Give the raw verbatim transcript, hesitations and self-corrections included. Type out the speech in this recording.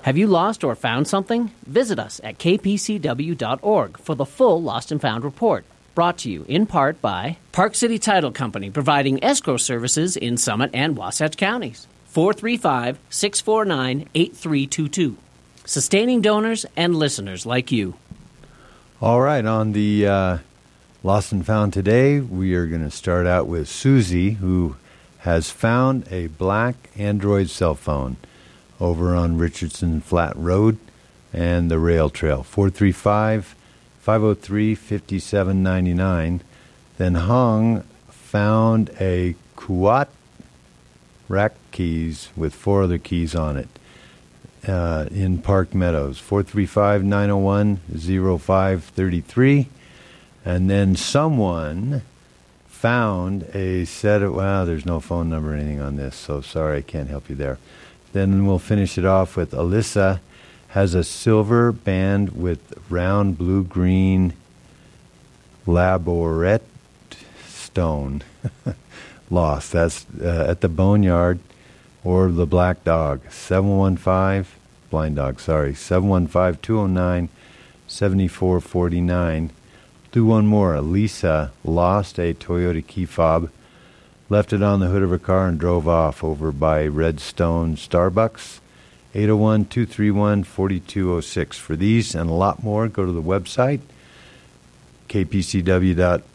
Have you lost or found something? Visit us at k p c w dot org for the full Lost and Found report. Brought to you in part by Park City Title Company, providing escrow services in Summit and Wasatch counties. four three five, six four nine, eight three two two. Sustaining donors and listeners like you. All right, on the uh, Lost and Found today, we are going to start out with Susie, who has found a black Android cell phone over on Richardson Flat Road and the rail trail, four three five, five oh three, five seven nine nine. Then Hung found a Kuat rack keys with four other keys on it uh, in Park Meadows, four three five, nine oh one, oh five three three. And then someone found a set of, well, there's no phone number or anything on this, so sorry, I can't help you there. Then we'll finish it off with Alyssa has a silver band with round blue-green laborette stone lost. That's uh, at the Boneyard or the Black Dog. seven one five, Blind Dog, sorry, seven one five, two oh nine, seven four four nine. Do one more. Lisa lost a Toyota key fob, left it on the hood of her car, and drove off over by Redstone Starbucks. eight oh one, two three one, four two oh six. For these and a lot more, go to the website, k p c w dot